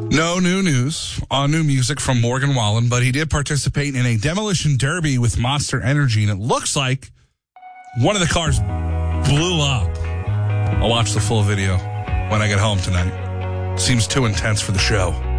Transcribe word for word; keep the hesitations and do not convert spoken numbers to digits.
No new news on new music from Morgan Wallen, but he did participate in a demolition derby with Monster Energy, and it looks like one of the cars blew up. I'll watch the full video when I get home tonight. Seems too intense for the show.